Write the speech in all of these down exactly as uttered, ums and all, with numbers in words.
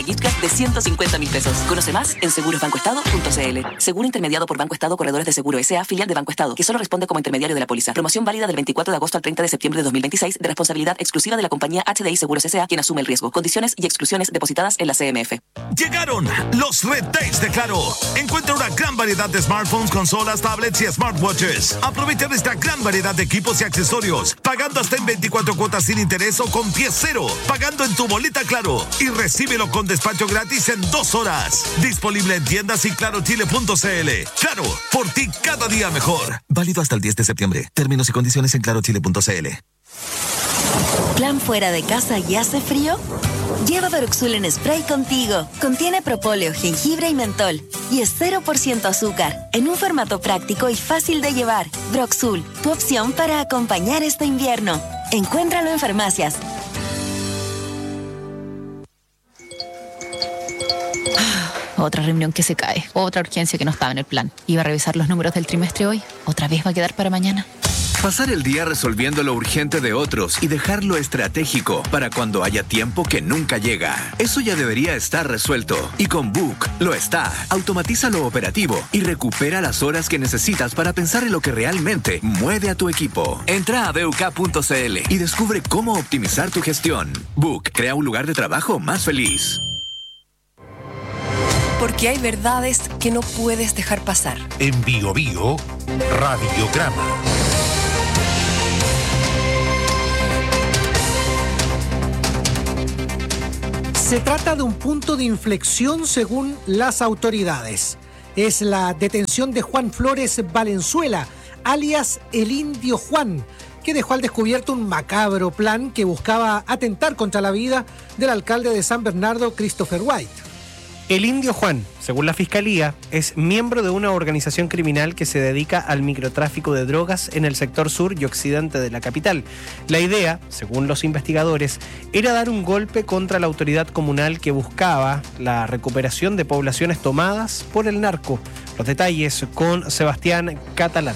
gift card de ciento cincuenta mil pesos. Conoce más en seguros banco estado punto c l. Seguro intermediado por Banco Estado Corredores de Seguro S A, filial de Banco Estado, que solo responde como intermediario de la póliza. Promoción válida del veinticuatro de agosto al treinta de septiembre de dos mil veintiséis, de responsabilidad exclusiva de la compañía H D I Seguros S A, quien asume el riesgo. Condiciones y exclusiones depositadas en la C M F. Llegaron los Red Days de Claro. Encuentra una gran variedad de smartphones, consolas, tablets y smartwatches. Aprovecha de esta gran variedad de equipos y accesorios, pagando hasta en veinticuatro cuotas sin interés o con pie cero, pagando en tu boleta Claro y recíbelo con despacho gratis en dos horas. Disponible en tiendas y claro chile punto c l. Claro, por ti cada día mejor. Válido hasta el diez de septiembre. Términos y condiciones en claro chile punto c l. ¿Plan fuera de casa y hace frío? Lleva Broxul en spray contigo. Contiene propóleo, jengibre y mentol. Y es cero por ciento azúcar. En un formato práctico y fácil de llevar. Broxul, tu opción para acompañar este invierno. Encuéntralo en farmacias. Otra reunión que se cae. Otra urgencia que no estaba en el plan. Iba a revisar los números del trimestre hoy. ¿Otra vez va a quedar para mañana? Pasar el día resolviendo lo urgente de otros y dejarlo estratégico para cuando haya tiempo que nunca llega. Eso ya debería estar resuelto. Y con Book lo está. Automatiza lo operativo y recupera las horas que necesitas para pensar en lo que realmente mueve a tu equipo. Entra a b u k punto c l y descubre cómo optimizar tu gestión. Book crea un lugar de trabajo más feliz. Porque hay verdades que no puedes dejar pasar. En Bio Bio, Radiograma. Se trata de un punto de inflexión según las autoridades. Es la detención de Juan Flores Valenzuela, alias el Indio Juan, que dejó al descubierto un macabro plan que buscaba atentar contra la vida del alcalde de San Bernardo, Christopher White. El Indio Juan, según la Fiscalía, es miembro de una organización criminal que se dedica al microtráfico de drogas en el sector sur y occidente de la capital. La idea, según los investigadores, era dar un golpe contra la autoridad comunal que buscaba la recuperación de poblaciones tomadas por el narco. Los detalles con Sebastián Catalán.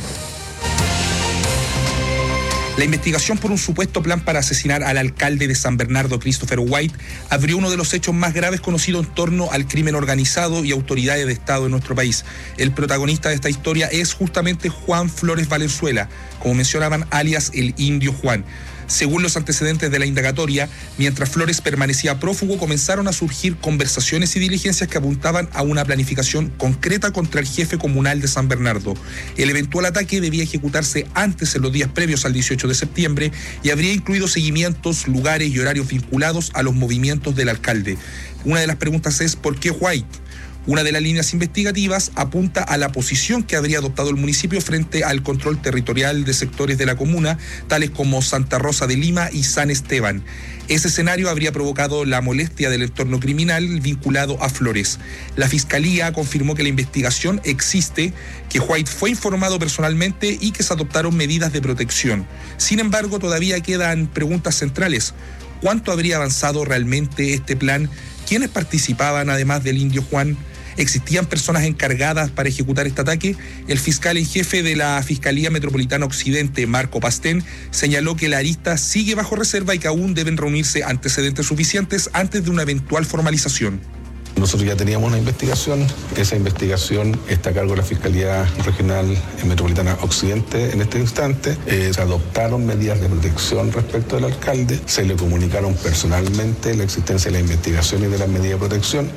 La investigación por un supuesto plan para asesinar al alcalde de San Bernardo, Christopher White, abrió uno de los hechos más graves conocidos en torno al crimen organizado y autoridades de Estado en nuestro país. El protagonista de esta historia es justamente Juan Flores Valenzuela, como mencionaban, alias el Indio Juan. Según los antecedentes de la indagatoria, mientras Flores permanecía prófugo, comenzaron a surgir conversaciones y diligencias que apuntaban a una planificación concreta contra el jefe comunal de San Bernardo. El eventual ataque debía ejecutarse antes, en los días previos al dieciocho de septiembre, y habría incluido seguimientos, lugares y horarios vinculados a los movimientos del alcalde. Una de las preguntas es ¿por qué White? Una de las líneas investigativas apunta a la posición que habría adoptado el municipio frente al control territorial de sectores de la comuna, tales como Santa Rosa de Lima y San Esteban. Ese escenario habría provocado la molestia del entorno criminal vinculado a Flores. La Fiscalía confirmó que la investigación existe, que White fue informado personalmente y que se adoptaron medidas de protección. Sin embargo, todavía quedan preguntas centrales. ¿Cuánto habría avanzado realmente este plan? ¿Quiénes participaban además del Indio Juan? ¿Existían personas encargadas para ejecutar este ataque? El fiscal en jefe de la Fiscalía Metropolitana Occidente, Marco Pastén, señaló que la arista sigue bajo reserva y que aún deben reunirse antecedentes suficientes antes de una eventual formalización. Nosotros ya teníamos una investigación, esa investigación está a cargo de la Fiscalía Regional Metropolitana Occidente en este instante. Eh, se adoptaron medidas de protección respecto del alcalde, se le comunicaron personalmente la existencia de la investigación y de las medidas de protección.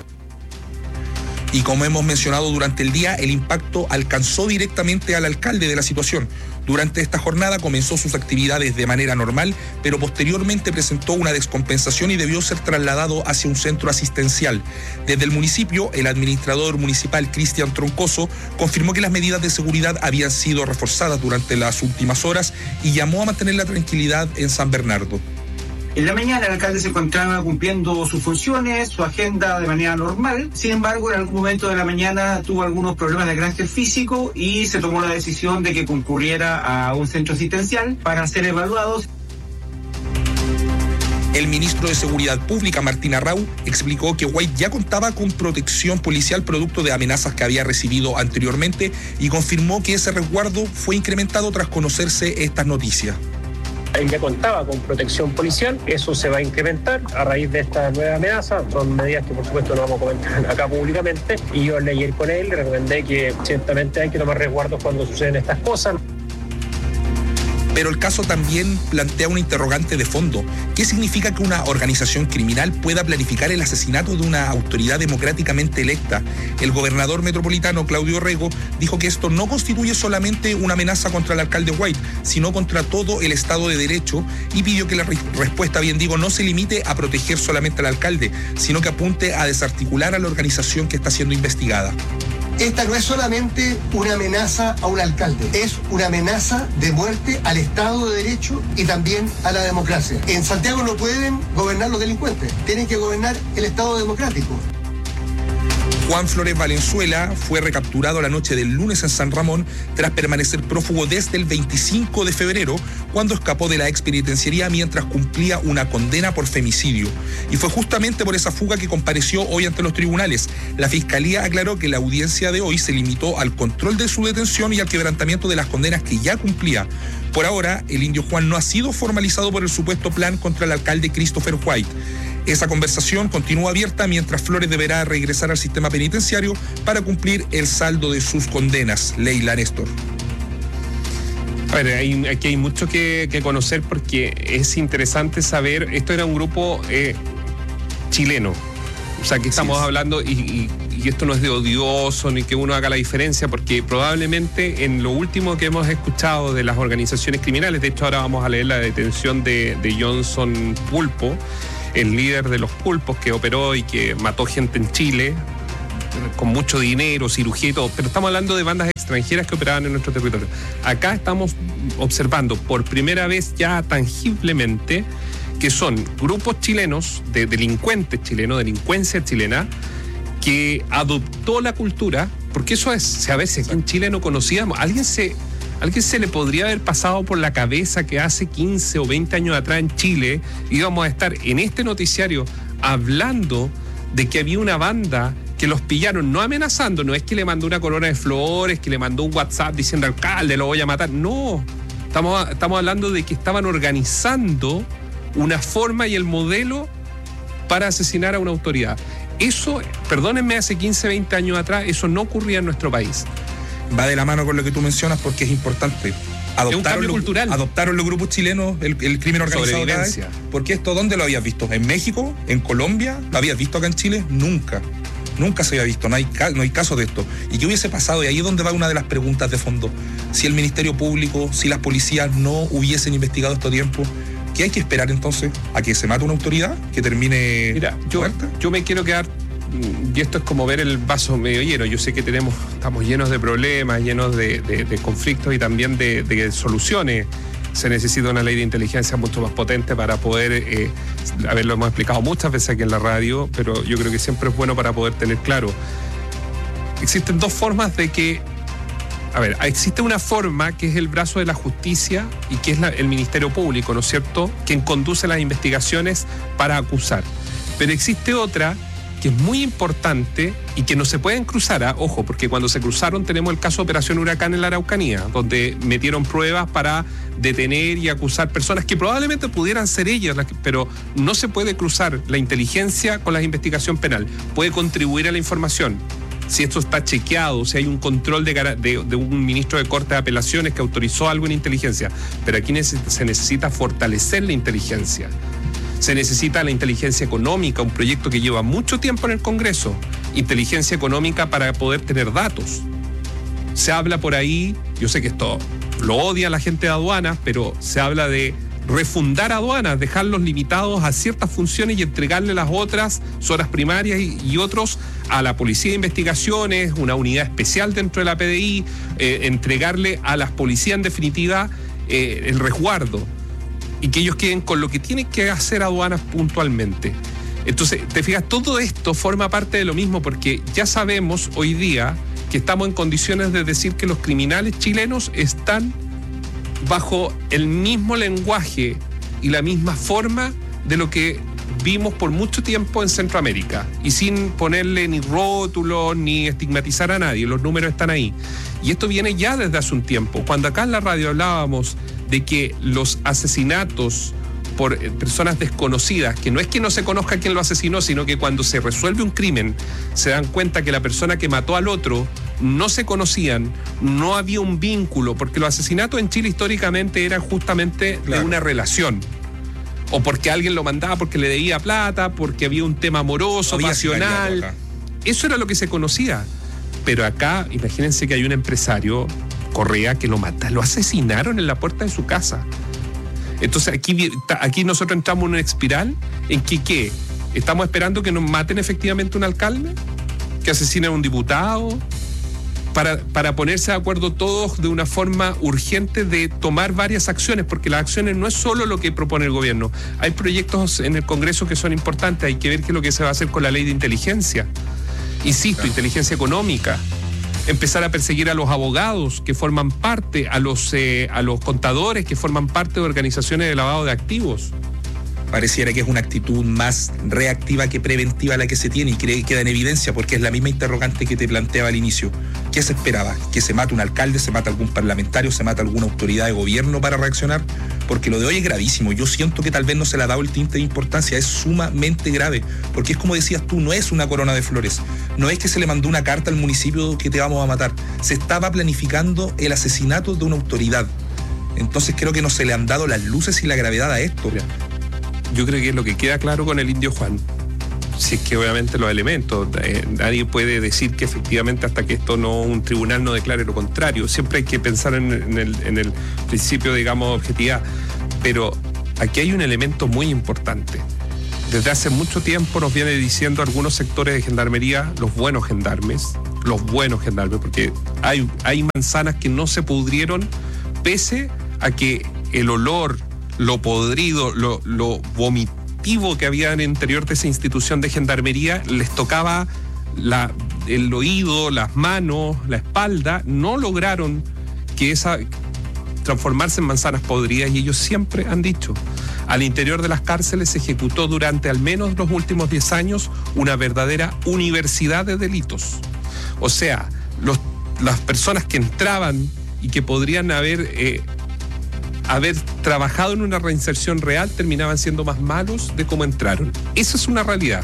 Y como hemos mencionado durante el día, el impacto alcanzó directamente al alcalde de la situación. Durante esta jornada comenzó sus actividades de manera normal, pero posteriormente presentó una descompensación y debió ser trasladado hacia un centro asistencial. Desde el municipio, el administrador municipal Cristian Troncoso confirmó que las medidas de seguridad habían sido reforzadas durante las últimas horas y llamó a mantener la tranquilidad en San Bernardo. En la mañana el alcalde se encontraba cumpliendo sus funciones, su agenda de manera normal. Sin embargo, en algún momento de la mañana tuvo algunos problemas de carácter físico y se tomó la decisión de que concurriera a un centro asistencial para ser evaluados. El ministro de Seguridad Pública, Martín Arrau, explicó que White ya contaba con protección policial producto de amenazas que había recibido anteriormente y confirmó que ese resguardo fue incrementado tras conocerse estas noticias. Él ya contaba con protección policial, eso se va a incrementar a raíz de esta nueva amenaza. Son medidas que por supuesto no vamos a comentar acá públicamente, y yo hablé ayer con él, le recomendé que ciertamente hay que tomar resguardos cuando suceden estas cosas. Pero el caso también plantea una interrogante de fondo. ¿Qué significa que una organización criminal pueda planificar el asesinato de una autoridad democráticamente electa? El gobernador metropolitano, Claudio Rego, dijo que esto no constituye solamente una amenaza contra el alcalde White, sino contra todo el Estado de Derecho, y pidió que la re- respuesta, bien digo, no se limite a proteger solamente al alcalde, sino que apunte a desarticular a la organización que está siendo investigada. Esta no es solamente una amenaza a un alcalde, es una amenaza de muerte al Estado de Derecho y también a la democracia. En Santiago no pueden gobernar los delincuentes, tienen que gobernar el Estado democrático. Juan Flores Valenzuela fue recapturado la noche del lunes en San Ramón tras permanecer prófugo desde el veinticinco de febrero, cuando escapó de la ex penitenciaría mientras cumplía una condena por femicidio. Y fue justamente por esa fuga que compareció hoy ante los tribunales. La Fiscalía aclaró que la audiencia de hoy se limitó al control de su detención y al quebrantamiento de las condenas que ya cumplía. Por ahora, el indio Juan no ha sido formalizado por el supuesto plan contra el alcalde Christopher White. Esa conversación continúa abierta mientras Flores deberá regresar al sistema penitenciario para cumplir el saldo de sus condenas. Leila Néstor. A ver, hay, aquí hay mucho que, que conocer porque es interesante saber, esto era un grupo eh, chileno, o sea que estamos hablando y, y, y esto no es de odioso ni que uno haga la diferencia, porque probablemente en lo último que hemos escuchado de las organizaciones criminales, de hecho ahora vamos a leer la detención de, de Johnson Pulpo, el líder de los pulpos que operó y que mató gente en Chile con mucho dinero, cirugía y todo, pero estamos hablando de bandas extranjeras que operaban en nuestro territorio. Acá estamos observando por primera vez ya tangiblemente que son grupos chilenos, de delincuentes chilenos, delincuencia chilena, que adoptó la cultura, porque eso es, a veces aquí en Chile no conocíamos, alguien se... ¿Alguien se le podría haber pasado por la cabeza que hace quince o veinte años atrás en Chile íbamos a estar en este noticiario hablando de que había una banda que los pillaron, no amenazando, no es que le mandó una corona de flores, que le mandó un WhatsApp diciendo alcalde, lo voy a matar, no, estamos, estamos hablando de que estaban organizando una forma y el modelo para asesinar a una autoridad. Eso, perdónenme, hace quince, veinte años atrás, eso no ocurría en nuestro país. Va de la mano con lo que tú mencionas porque es importante. Adoptaron, es un cambio lo, cultural. Adoptaron los grupos chilenos el, el crimen organizado. Sobrevivencia. Porque esto, ¿dónde lo habías visto? ¿En México? ¿En Colombia? ¿Lo habías visto acá en Chile? Nunca. Nunca se había visto. No hay, no hay caso de esto. ¿Y qué hubiese pasado? Y ahí es donde va una de las preguntas de fondo. Si el Ministerio Público, si las policías no hubiesen investigado esto a tiempo, ¿qué hay que esperar entonces? ¿A que se mate una autoridad? ¿Que termine Mira, yo, muerta? Yo me quiero quedar... Y esto es como ver el vaso medio lleno. Yo sé que tenemos, estamos llenos de problemas, llenos de, de, de conflictos y también de, de soluciones. Se necesita una ley de inteligencia mucho más potente para poder, eh, a ver, lo hemos explicado muchas veces aquí en la radio, pero yo creo que siempre es bueno para poder tener claro. Existen dos formas de que, a ver, existe una forma que es el brazo de la justicia y que es la, el Ministerio Público, ¿no es cierto?, quien conduce las investigaciones para acusar. Pero existe otra que es muy importante y que no se pueden cruzar, ¿eh? Ojo, porque cuando se cruzaron tenemos el caso de Operación Huracán en la Araucanía, donde metieron pruebas para detener y acusar personas que probablemente pudieran ser ellas, pero no se puede cruzar la inteligencia con la investigación penal. Puede contribuir a la información. Si esto está chequeado, si hay un control de, de, de un ministro de Corte de Apelaciones que autorizó algo en inteligencia, pero aquí se necesita fortalecer la inteligencia. Se necesita la inteligencia económica, un proyecto que lleva mucho tiempo en el Congreso. Inteligencia económica para poder tener datos. Se habla por ahí, yo sé que esto lo odia la gente de aduanas, pero se habla de refundar aduanas, dejarlos limitados a ciertas funciones y entregarle las otras, sus horas primarias y, y otros a la Policía de Investigaciones, una unidad especial dentro de la P D I, eh, entregarle a las policías en definitiva eh, el resguardo. Y que ellos queden con lo que tienen que hacer aduanas puntualmente. Entonces, te fijas, todo esto forma parte de lo mismo porque ya sabemos hoy día que estamos en condiciones de decir que los criminales chilenos están bajo el mismo lenguaje y la misma forma de lo que vimos por mucho tiempo en Centroamérica, y sin ponerle ni rótulos ni estigmatizar a nadie, los números están ahí. Y esto viene ya desde hace un tiempo. Cuando acá en la radio hablábamos de que los asesinatos por personas desconocidas, que no es que no se conozca quién lo asesinó, sino que cuando se resuelve un crimen se dan cuenta que la persona que mató al otro no se conocían, no había un vínculo, porque los asesinatos en Chile históricamente eran justamente claro. de una relación, o porque alguien lo mandaba porque le debía plata, porque había un tema amoroso, no pasional, eso era lo que se conocía. Pero acá, imagínense que hay un empresario, Correa, que lo mata, lo asesinaron en la puerta de su casa. Entonces aquí, aquí nosotros entramos en una espiral en que ¿qué? ¿Estamos esperando que nos maten efectivamente un alcalde? ¿Que asesinen a un diputado? Para, para ponerse de acuerdo todos de una forma urgente de tomar varias acciones, porque las acciones no es solo lo que propone el gobierno. Hay proyectos en el Congreso que son importantes, hay que ver qué es lo que se va a hacer con la ley de inteligencia. Insisto, claro. inteligencia económica. Empezar a perseguir a los abogados que forman parte, a los, eh, a los contadores que forman parte de organizaciones de lavado de activos. Pareciera que es una actitud más reactiva que preventiva la que se tiene y que queda en evidencia porque es la misma interrogante que te planteaba al inicio. ¿Qué se esperaba? ¿Que se mate un alcalde, se mate algún parlamentario, se mate alguna autoridad de gobierno para reaccionar? Porque lo de hoy es gravísimo. Yo siento que tal vez no se le ha dado el tinte de importancia. Es sumamente grave. Porque es como decías tú, no es una corona de flores. No es que se le mandó una carta al municipio que te vamos a matar. Se estaba planificando el asesinato de una autoridad. Entonces creo que no se le han dado las luces y la gravedad a esto. Yo creo que es lo que queda claro con el Indio Juan. Si es que obviamente los elementos, eh, nadie puede decir que efectivamente hasta que esto no, un tribunal no declare lo contrario. Siempre hay que pensar en, en, el, en el principio, digamos, objetividad. Pero aquí hay un elemento muy importante. Desde hace mucho tiempo nos viene diciendo algunos sectores de gendarmería, los buenos gendarmes, los buenos gendarmes, porque hay, hay manzanas que no se pudrieron pese a que el olor, lo podrido, lo, lo vomitivo que había en el interior de esa institución de gendarmería les tocaba la, el oído, las manos, la espalda, no lograron que esa transformarse en manzanas podridas y ellos siempre han dicho, al interior de las cárceles se ejecutó durante al menos los últimos diez años una verdadera universidad de delitos. O sea, los, las personas que entraban y que podrían haber... Eh, haber trabajado en una reinserción real terminaban siendo más malos de cómo entraron. Esa es una realidad.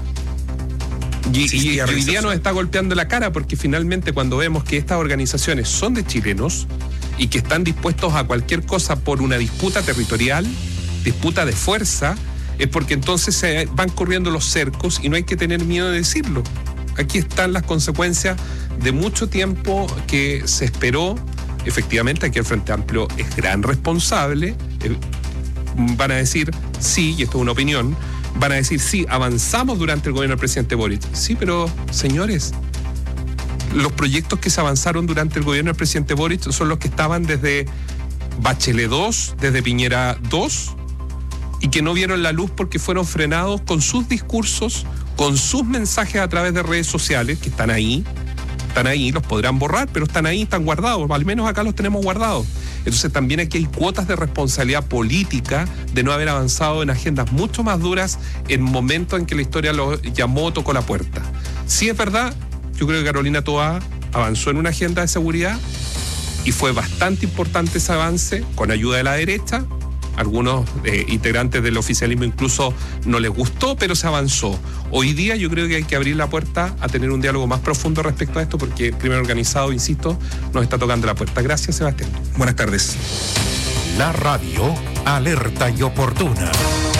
Y, sí, y hoy día nos está golpeando la cara porque finalmente cuando vemos que estas organizaciones son de chilenos y que están dispuestos a cualquier cosa por una disputa territorial, disputa de fuerza, es porque entonces se van corriendo los cercos y no hay que tener miedo de decirlo. Aquí están las consecuencias de mucho tiempo que se esperó. Efectivamente, aquí el Frente Amplio es gran responsable. Eh, van a decir, sí, y esto es una opinión, van a decir, sí, avanzamos durante el gobierno del presidente Boric. Sí, pero, señores, los proyectos que se avanzaron durante el gobierno del presidente Boric son los que estaban desde Bachelet dos, desde Piñera dos, y que no vieron la luz porque fueron frenados con sus discursos, con sus mensajes a través de redes sociales, que están ahí, están ahí, los podrán borrar, pero están ahí, están guardados, al menos acá los tenemos guardados. Entonces también aquí hay cuotas de responsabilidad política de no haber avanzado en agendas mucho más duras en momentos en que la historia lo llamó, tocó la puerta. Sí es verdad, yo creo que Carolina Toá avanzó en una agenda de seguridad y fue bastante importante ese avance con ayuda de la derecha. Algunos eh, integrantes del oficialismo incluso no les gustó, pero se avanzó. Hoy día yo creo que hay que abrir la puerta a tener un diálogo más profundo respecto a esto, porque el crimen organizado, insisto, nos está tocando la puerta. Gracias, Sebastián. Buenas tardes. La radio alerta y oportuna.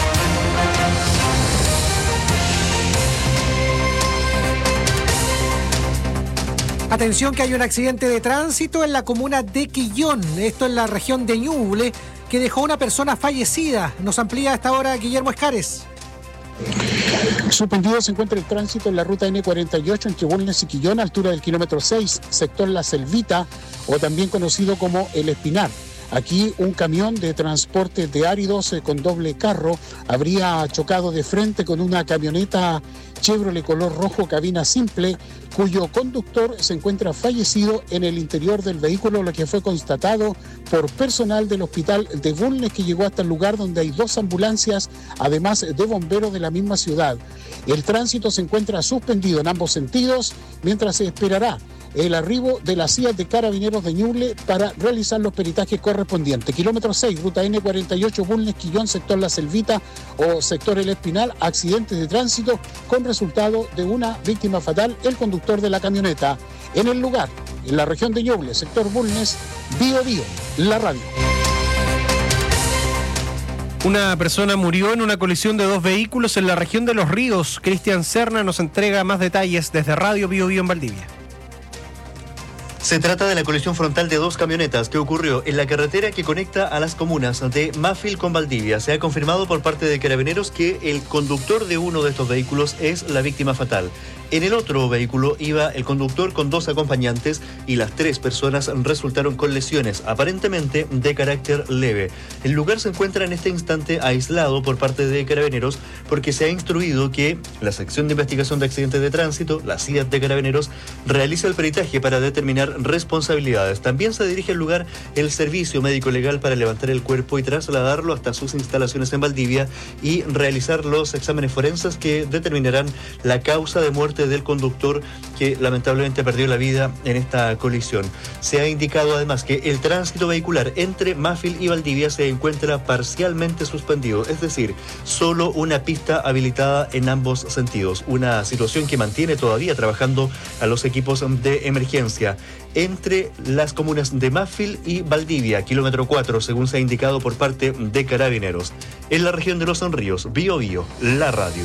Atención que hay un accidente de tránsito en la comuna de Quillón, esto en la región de Ñuble, que dejó una persona fallecida. Nos amplía a esta hora Guillermo Escares. Suspendido se encuentra el tránsito en la ruta ene cuarenta y ocho entre Bulnes y Quillón, altura del kilómetro seis, sector La Selvita, o también conocido como El Espinar. Aquí un camión de transporte de áridos eh, con doble carro habría chocado de frente con una camioneta Chevrolet color rojo cabina simple cuyo conductor se encuentra fallecido en el interior del vehículo, lo que fue constatado por personal del hospital de Bulnes, que llegó hasta el lugar donde hay dos ambulancias, además de bomberos de la misma ciudad. El tránsito se encuentra suspendido en ambos sentidos mientras se esperará el arribo de las C I A de Carabineros de Ñuble para realizar los peritajes correspondientes. Kilómetro seis, ruta ene cuarenta y ocho, Bulnes, Quillón, sector La Selvita o sector El Espinal, accidentes de tránsito con resultado de una víctima fatal, el conductor de la camioneta. En el lugar, en la región de Ñuble, sector Bulnes, Bío Bío, la radio. Una persona murió en una colisión de dos vehículos en la región de Los Ríos. Cristian Serna nos entrega más detalles desde Radio Bío Bío en Valdivia. Se trata de la colisión frontal de dos camionetas que ocurrió en la carretera que conecta a las comunas de Mafil con Valdivia. Se ha confirmado por parte de Carabineros que el conductor de uno de estos vehículos es la víctima fatal. En el otro vehículo iba el conductor con dos acompañantes y las tres personas resultaron con lesiones, aparentemente de carácter leve. El lugar se encuentra en este instante aislado por parte de Carabineros porque se ha instruido que la sección de investigación de accidentes de tránsito, la C I A de Carabineros, realiza el peritaje para determinar responsabilidades. También se dirige al lugar el servicio médico legal para levantar el cuerpo y trasladarlo hasta sus instalaciones en Valdivia y realizar los exámenes forenses que determinarán la causa de muerte del conductor que lamentablemente perdió la vida en esta colisión. Se ha indicado además que el tránsito vehicular entre Mafil y Valdivia se encuentra parcialmente suspendido, es decir, solo una pista habilitada en ambos sentidos, una situación que mantiene todavía trabajando a los equipos de emergencia. Entre las comunas de Mafil y Valdivia, kilómetro cuatro, según se ha indicado por parte de Carabineros. En la región de Los Ríos, Bío Bío, la radio.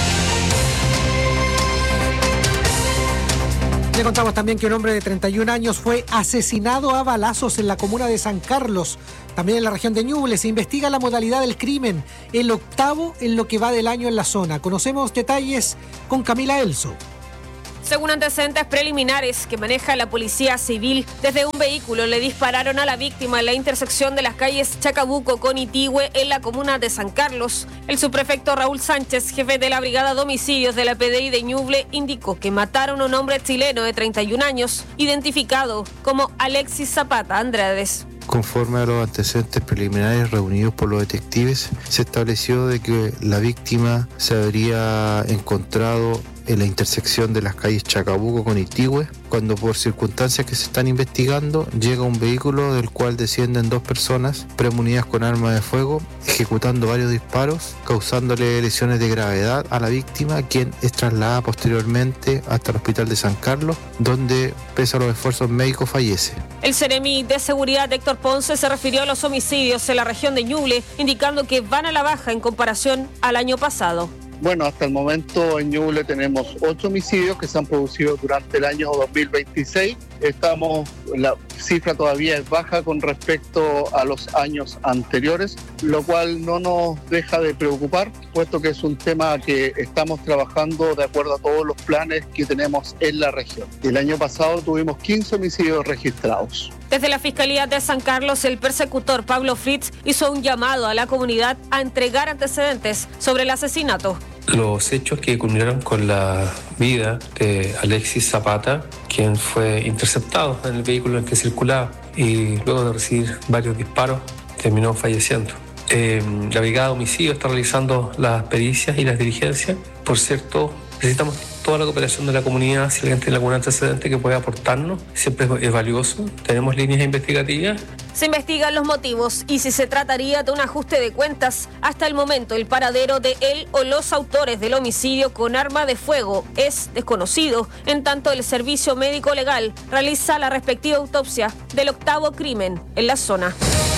Le contamos también que un hombre de treinta y un años fue asesinado a balazos en la comuna de San Carlos. También en la región de Ñuble se investiga la modalidad del crimen, el octavo en lo que va del año en la zona. Conocemos detalles con Camila Elso. Según antecedentes preliminares que maneja la policía civil, desde un vehículo le dispararon a la víctima en la intersección de las calles Chacabuco con Itigüe en la comuna de San Carlos. El subprefecto Raúl Sánchez, jefe de la brigada de homicidios de la P D I de Ñuble, indicó que mataron a un hombre chileno de treinta y un años, identificado como Alexis Zapata Andrades. Conforme a los antecedentes preliminares reunidos por los detectives, se estableció de que la víctima se habría encontrado en la intersección de las calles Chacabuco con Itigüe, cuando por circunstancias que se están investigando llega un vehículo del cual descienden dos personas premunidas con arma de fuego, ejecutando varios disparos, causándole lesiones de gravedad a la víctima, quien es trasladada posteriormente hasta el hospital de San Carlos, donde, pese a los esfuerzos médicos, fallece. El Seremi de Seguridad Héctor Ponce se refirió a los homicidios en la región de Ñuble, indicando que van a la baja en comparación al año pasado. Bueno, hasta el momento en Ñuble tenemos ocho homicidios que se han producido durante el año dos mil veintiséis. Estamos, la cifra todavía es baja con respecto a los años anteriores, lo cual no nos deja de preocupar, puesto que es un tema que estamos trabajando de acuerdo a todos los planes que tenemos en la región. El año pasado tuvimos quince homicidios registrados. Desde la Fiscalía de San Carlos, el persecutor Pablo Fritz hizo un llamado a la comunidad a entregar antecedentes sobre el asesinato. Los hechos que culminaron con la vida de Alexis Zapata, quien fue interceptado en el vehículo en que circulaba y luego de recibir varios disparos terminó falleciendo. Eh, la Brigada de Homicidio está realizando las pericias y las diligencias. Por cierto, necesitamos toda la cooperación de la comunidad. Si alguien tiene algún antecedente que pueda aportarnos, siempre es valioso. Tenemos líneas investigativas. Se investigan los motivos y si se trataría de un ajuste de cuentas. Hasta el momento, el paradero de él o los autores del homicidio con arma de fuego es desconocido. En tanto, el Servicio Médico Legal realiza la respectiva autopsia del octavo crimen en la zona.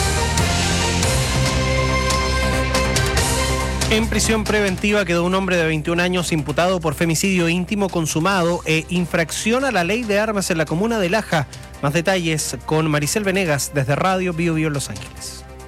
En prisión preventiva quedó un hombre de veintiún años imputado por femicidio íntimo consumado e infracción a la ley de armas en la comuna de Laja. Más detalles con Maricel Venegas desde Radio Bío Bío Los Ángeles.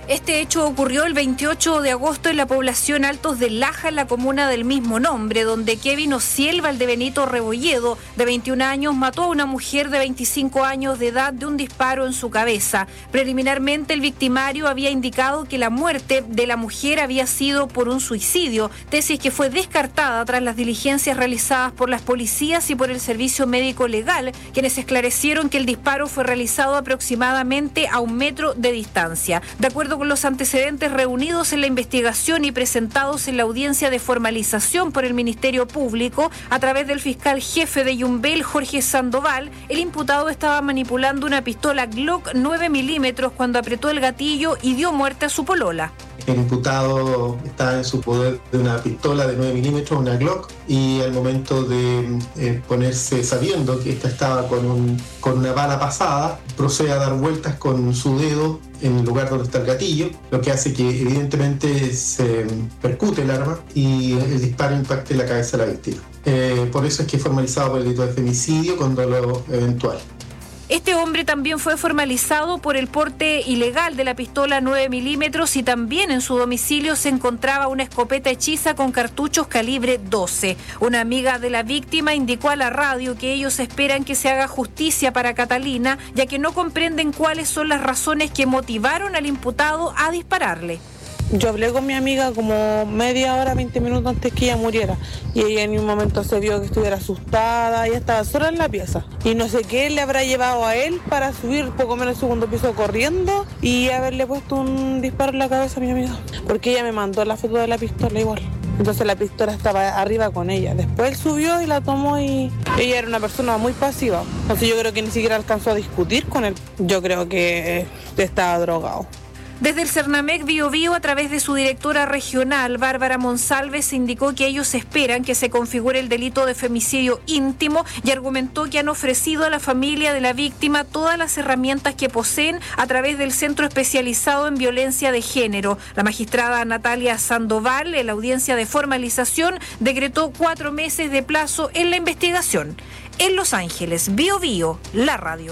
Este hecho ocurrió el veintiocho de agosto en la población Altos de Laja, en la comuna del mismo nombre, donde Kevin Ociel Valdebenito Rebolledo, de veintiún años, mató a una mujer de veinticinco años de edad de un disparo en su cabeza. Preliminarmente, el victimario había indicado que la muerte de la mujer había sido por un suicidio, tesis que fue descartada tras las diligencias realizadas por las policías y por el Servicio Médico Legal, quienes esclarecieron que el disparo fue realizado aproximadamente a un metro de distancia. De acuerdo con los antecedentes reunidos en la investigación y presentados en la audiencia de formalización por el Ministerio Público, a través del fiscal jefe de Yumbel, Jorge Sandoval, el imputado estaba manipulando una pistola Glock nueve milímetros cuando apretó el gatillo y dio muerte a su polola. El imputado estaba en su poder de una pistola de nueve milímetros, una Glock, y al momento de eh, ponerse, sabiendo que esta estaba con, un, con una bala pasada, procede a dar vueltas con su dedo en el lugar donde está el gatillo, lo que hace que evidentemente se percute el arma y el disparo impacte en la cabeza de la víctima. Eh, por eso es que es formalizado por el delito de femicidio con dolo eventual. Este hombre también fue formalizado por el porte ilegal de la pistola nueve milímetros y también en su domicilio se encontraba una escopeta hechiza con cartuchos calibre doce. Una amiga de la víctima indicó a la radio que ellos esperan que se haga justicia para Catalina, ya que no comprenden cuáles son las razones que motivaron al imputado a dispararle. Yo hablé con mi amiga como media hora, veinte minutos antes que ella muriera y ella en un momento se vio que estuviera asustada, ella estaba sola en la pieza y no sé qué le habrá llevado a él para subir poco menos el segundo piso corriendo y haberle puesto un disparo en la cabeza a mi amiga, porque ella me mandó la foto de la pistola igual. Entonces la pistola estaba arriba con ella. Después él subió y la tomó y ella era una persona muy pasiva. Entonces yo creo que ni siquiera alcanzó a discutir con él. Yo creo que estaba drogado. Desde el Cernamec Bio Bio, a través de su directora regional, Bárbara Monsalves, indicó que ellos esperan que se configure el delito de femicidio íntimo y argumentó que han ofrecido a la familia de la víctima todas las herramientas que poseen a través del Centro Especializado en Violencia de Género. La magistrada Natalia Sandoval, en la audiencia de formalización, decretó cuatro meses de plazo en la investigación. En Los Ángeles, Bio Bio, la radio.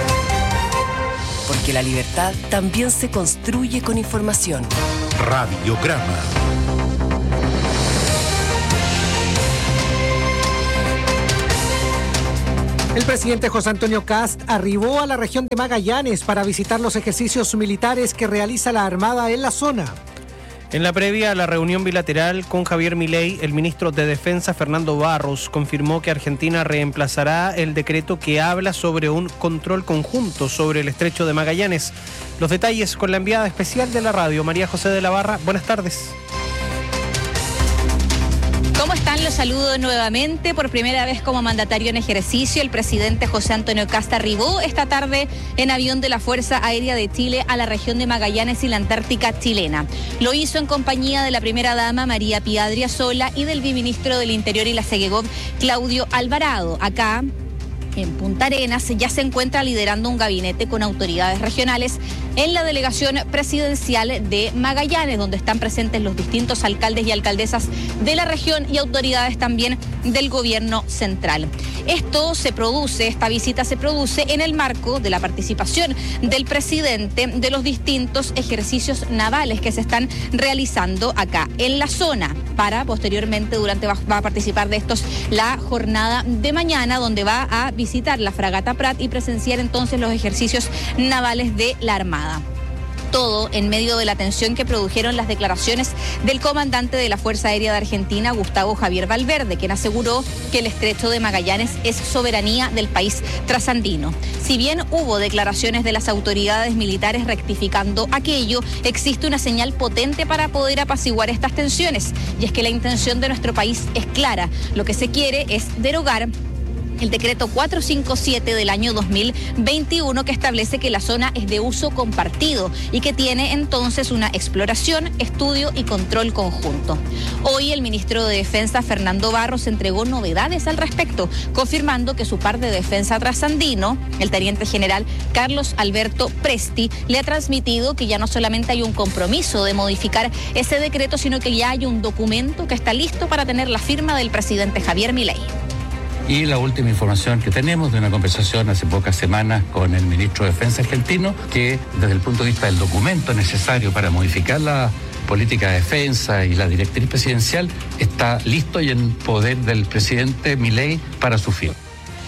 Porque la libertad también se construye con información. Radiograma. El presidente José Antonio Kast arribó a la región de Magallanes para visitar los ejercicios militares que realiza la Armada en la zona. En la previa a la reunión bilateral con Javier Milei, el ministro de Defensa Fernando Barros confirmó que Argentina reemplazará el decreto que habla sobre un control conjunto sobre el estrecho de Magallanes. Los detalles con la enviada especial de la radio, María José de la Barra. Buenas tardes. ¿Cómo están? Los saludo nuevamente. Por primera vez como mandatario en ejercicio, el presidente José Antonio Kast arribó esta tarde en avión de la Fuerza Aérea de Chile a la región de Magallanes y la Antártica chilena. Lo hizo en compañía de la primera dama María Pía Adriasola y del viceministro del Interior y la Segegov, Claudio Alvarado. Acá, en Punta Arenas, ya se encuentra liderando un gabinete con autoridades regionales en la delegación presidencial de Magallanes, donde están presentes los distintos alcaldes y alcaldesas de la región y autoridades también del gobierno central. Esto se produce, esta visita se produce en el marco de la participación del presidente de los distintos ejercicios navales que se están realizando acá en la zona, para posteriormente, durante va, va a participar de estos la jornada de mañana, donde va a visitar la fragata Prat y presenciar entonces los ejercicios navales de la Armada. Todo en medio de la tensión que produjeron las declaraciones del comandante de la Fuerza Aérea de Argentina, Gustavo Javier Valverde, quien aseguró que el estrecho de Magallanes es soberanía del país trasandino. Si bien hubo declaraciones de las autoridades militares rectificando aquello, existe una señal potente para poder apaciguar estas tensiones, y es que la intención de nuestro país es clara. Lo que se quiere es derogar el decreto cuatrocientos cincuenta y siete del año dos mil veintiuno, que establece que la zona es de uso compartido y que tiene entonces una exploración, estudio y control conjunto. Hoy el ministro de Defensa Fernando Barros entregó novedades al respecto, confirmando que su par de defensa trasandino, el teniente general Carlos Alberto Presti, le ha transmitido que ya no solamente hay un compromiso de modificar ese decreto, sino que ya hay un documento que está listo para tener la firma del presidente Javier Milei. Y la última información que tenemos de una conversación hace pocas semanas con el ministro de Defensa argentino, que desde el punto de vista del documento necesario para modificar la política de defensa y la directriz presidencial está listo y en poder del presidente Milei para su fin.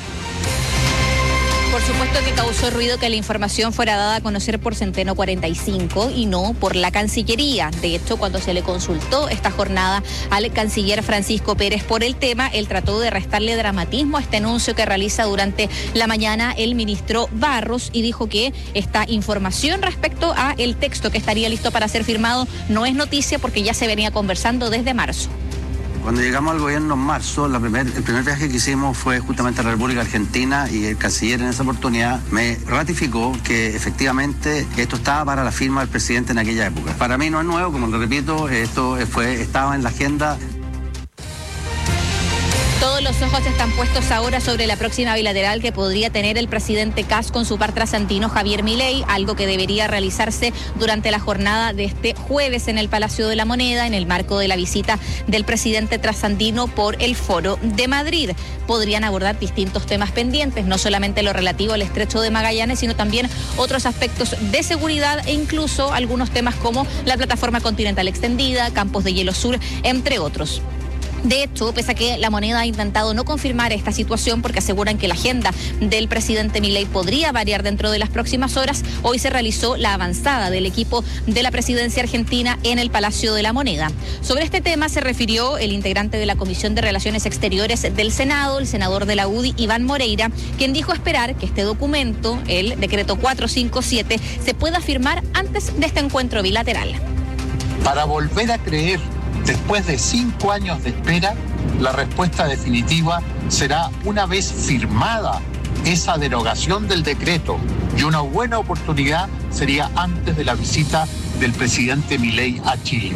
Por supuesto que causó ruido que la información fuera dada a conocer por Centeno cuarenta y cinco y no por la Cancillería. De hecho, cuando se le consultó esta jornada al canciller Francisco Pérez por el tema, él trató de restarle dramatismo a este anuncio que realiza durante la mañana el ministro Barros y dijo que esta información respecto a el texto que estaría listo para ser firmado no es noticia porque ya se venía conversando desde marzo. Cuando llegamos al gobierno en marzo, la primer, el primer viaje que hicimos fue justamente a la República Argentina y el canciller en esa oportunidad me ratificó que efectivamente esto estaba para la firma del presidente en aquella época. Para mí no es nuevo, como lo repito, esto fue, estaba en la agenda. Todos los ojos están puestos ahora sobre la próxima bilateral que podría tener el presidente Kast con su par trasandino Javier Milei, algo que debería realizarse durante la jornada de este jueves en el Palacio de la Moneda, en el marco de la visita del presidente trasandino por el Foro de Madrid. Podrían abordar distintos temas pendientes, no solamente lo relativo al Estrecho de Magallanes, sino también otros aspectos de seguridad e incluso algunos temas como la plataforma continental extendida, campos de hielo sur, entre otros. De hecho, pese a que La Moneda ha intentado no confirmar esta situación porque aseguran que la agenda del presidente Milei podría variar dentro de las próximas horas, hoy se realizó la avanzada del equipo de la presidencia argentina en el Palacio de la Moneda. Sobre este tema se refirió el integrante de la Comisión de Relaciones Exteriores del Senado, el senador de la U D I, Iván Moreira, quien dijo esperar que este documento, el decreto cuatrocientos cincuenta y siete, se pueda firmar antes de este encuentro bilateral. Para volver a creer, después de cinco años de espera, la respuesta definitiva será una vez firmada esa derogación del decreto, y una buena oportunidad sería antes de la visita del presidente Milei a Chile.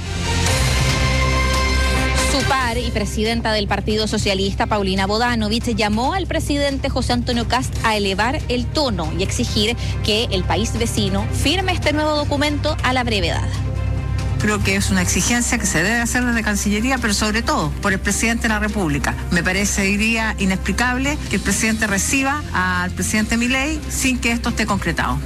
Su par y presidenta del Partido Socialista, Paulina Bodanovich, llamó al presidente José Antonio Kast a elevar el tono y exigir que el país vecino firme este nuevo documento a la brevedad. Creo que es una exigencia que se debe hacer desde Cancillería, pero sobre todo por el presidente de la República. Me parecería inexplicable que el presidente reciba al presidente Milei sin que esto esté concretado.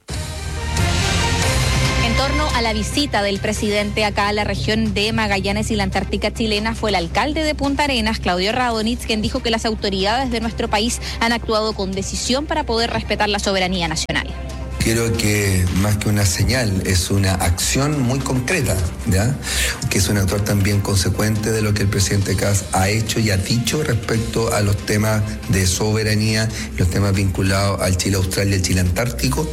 En torno a la visita del presidente acá a la región de Magallanes y la Antártica chilena, fue el alcalde de Punta Arenas, Claudio Radonitz, quien dijo que las autoridades de nuestro país han actuado con decisión para poder respetar la soberanía nacional. Creo que más que una señal, es una acción muy concreta, ¿ya? Que es un actuar también consecuente de lo que el presidente Kast ha hecho y ha dicho respecto a los temas de soberanía, los temas vinculados al Chile Austral y al Chile Antártico.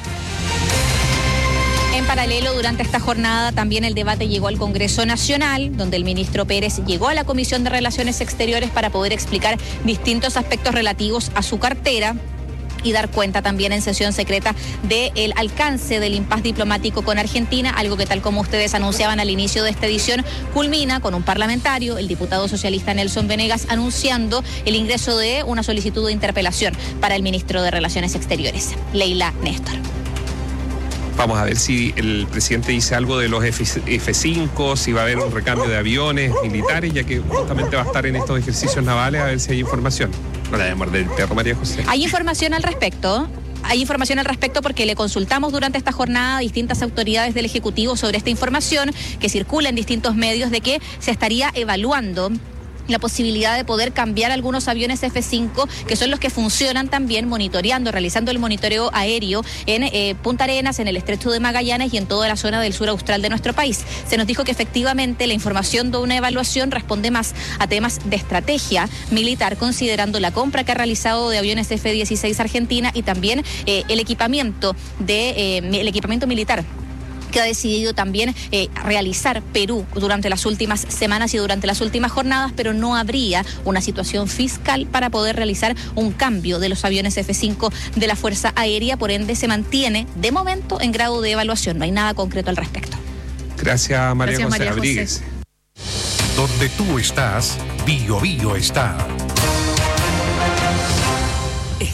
En paralelo, durante esta jornada también el debate llegó al Congreso Nacional, donde el ministro Pérez llegó a la Comisión de Relaciones Exteriores para poder explicar distintos aspectos relativos a su cartera y dar cuenta también en sesión secreta del alcance del impasse diplomático con Argentina, algo que, tal como ustedes anunciaban al inicio de esta edición, culmina con un parlamentario, el diputado socialista Nelson Venegas, anunciando el ingreso de una solicitud de interpelación para el ministro de Relaciones Exteriores, Leila Néstor. Vamos a ver si el presidente dice algo de los F cinco, si va a haber un recambio de aviones militares, ya que justamente va a estar en estos ejercicios navales, a ver si hay información. No le voy a morder el perro, María José. ¿Hay información al respecto? Hay información al respecto porque le consultamos durante esta jornada a distintas autoridades del Ejecutivo sobre esta información que circula en distintos medios de que se estaría evaluando la posibilidad de poder cambiar algunos aviones F cinco, que son los que funcionan también monitoreando, realizando el monitoreo aéreo en eh, Punta Arenas, en el Estrecho de Magallanes y en toda la zona del sur austral de nuestro país. Se nos dijo que efectivamente la información de una evaluación responde más a temas de estrategia militar, considerando la compra que ha realizado de aviones F dieciséis Argentina y también eh, el equipamiento de eh, el equipamiento militar que ha decidido también eh, realizar Perú durante las últimas semanas y durante las últimas jornadas, pero no habría una situación fiscal para poder realizar un cambio de los aviones F cinco de la Fuerza Aérea, por ende se mantiene de momento en grado de evaluación, no hay nada concreto al respecto. Gracias, María Gracias, José María Rodríguez. José. Donde tú estás, Bio Bio está.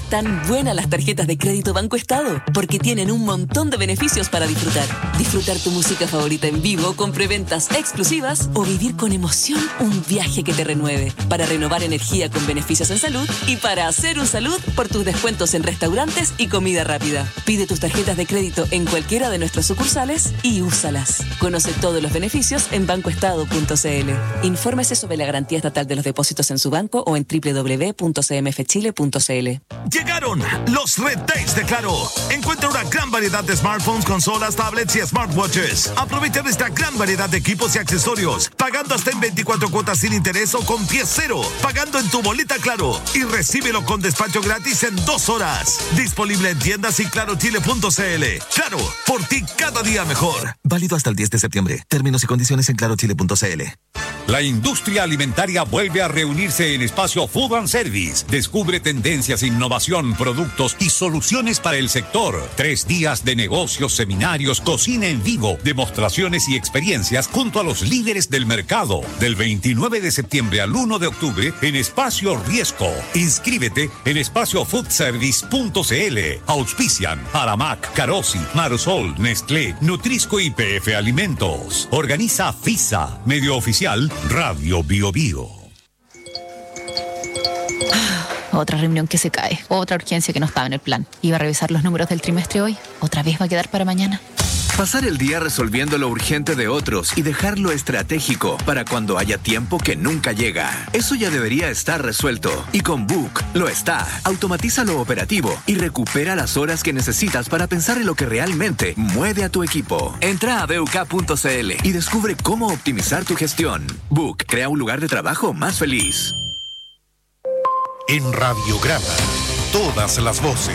tan buenas las tarjetas de crédito Banco Estado? Porque tienen un montón de beneficios para disfrutar. Disfrutar tu música favorita en vivo con preventas exclusivas o vivir con emoción un viaje que te renueve. Para renovar energía con beneficios en salud y para hacer un salud por tus descuentos en restaurantes y comida rápida. Pide tus tarjetas de crédito en cualquiera de nuestras sucursales y úsalas. Conoce todos los beneficios en banco estado punto c l. Infórmese sobre la garantía estatal de los depósitos en su banco o en doble u doble u doble u punto c m f chile punto c l. Llegaron los Red Days de Claro. Encuentra una gran variedad de smartphones, consolas, tablets y smartwatches. Aprovecha de esta gran variedad de equipos y accesorios, pagando hasta en veinticuatro cuotas sin interés o con pie cero, pagando en tu boleta Claro y recíbelo con despacho gratis en dos horas. Disponible en tiendas y claro chile punto c l. Claro, por ti cada día mejor. Válido hasta el diez de septiembre. Términos y condiciones en claro chile punto c l. La industria alimentaria vuelve a reunirse en Espacio Food and Service. Descubre tendencias, innovación, productos y soluciones para el sector. Tres días de negocios, seminarios, cocina en vivo, demostraciones y experiencias junto a los líderes del mercado. Del veintinueve de septiembre al uno de octubre en Espacio Riesco. Inscríbete en espacio food service punto c l. Auspician Aramac, Carosi, Marsol, Nestlé, Nutrisco y P F Alimentos. Organiza FISA, medio oficial Radio Bio Bio. Otra reunión que se cae, otra urgencia que no estaba en el plan. Iba a revisar los números del trimestre hoy, otra vez va a quedar para mañana. Pasar el día resolviendo lo urgente de otros y dejarlo estratégico para cuando haya tiempo que nunca llega. Eso ya debería estar resuelto. Y con Book lo está. Automatiza lo operativo y recupera las horas que necesitas para pensar en lo que realmente mueve a tu equipo. Entra a b u k punto c l y descubre cómo optimizar tu gestión. Book crea un lugar de trabajo más feliz. En Radiograma, todas las voces.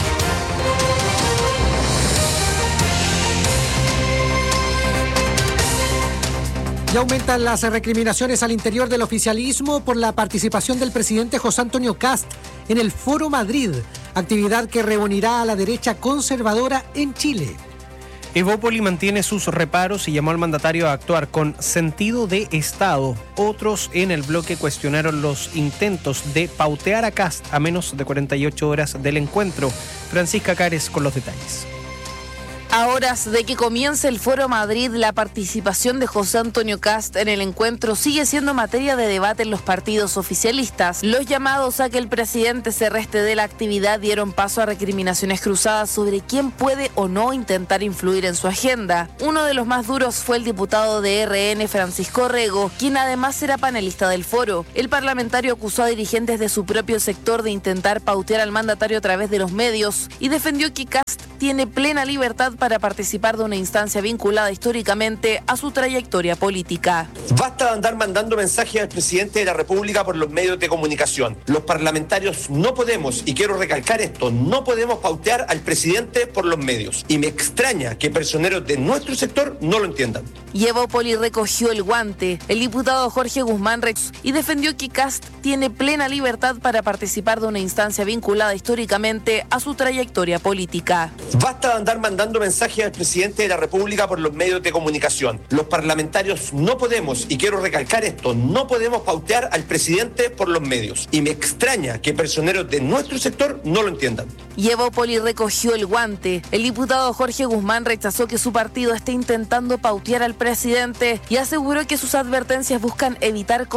Ya aumentan las recriminaciones al interior del oficialismo por la participación del presidente José Antonio Kast en el Foro Madrid, actividad que reunirá a la derecha conservadora en Chile. Evópoli mantiene sus reparos y llamó al mandatario a actuar con sentido de Estado. Otros en el bloque cuestionaron los intentos de pautear a Kast a menos de cuarenta y ocho horas del encuentro. Francisca Cares con los detalles. A horas de que comience el Foro Madrid, la participación de José Antonio Kast en el encuentro sigue siendo materia de debate en los partidos oficialistas. Los llamados a que el presidente se reste de la actividad dieron paso a recriminaciones cruzadas sobre quién puede o no intentar influir en su agenda. Uno de los más duros fue el diputado de R N, Francisco Rego, quien además era panelista del foro. El parlamentario acusó a dirigentes de su propio sector de intentar pautear al mandatario a través de los medios y defendió que Kast tiene plena libertad para participar de una instancia vinculada históricamente a su trayectoria política. Basta de andar mandando mensajes al presidente de la República por los medios de comunicación. Los parlamentarios no podemos, y quiero recalcar esto, no podemos pautear al presidente por los medios. Y me extraña que personeros de nuestro sector no lo entiendan. Y Evópoli recogió el guante. El diputado Jorge Guzmán Rex y defendió que Kast tiene plena libertad para participar de una instancia vinculada históricamente a su trayectoria política. Basta de andar mandando mensajes al presidente de la República por los medios de comunicación. Los parlamentarios no podemos, y quiero recalcar esto, no podemos pautear al presidente por los medios. Y me extraña que personeros de nuestro sector no lo entiendan. Y Evópoli recogió el guante. El diputado Jorge Guzmán rechazó que su partido esté intentando pautear al presidente y aseguró que sus advertencias buscan evitar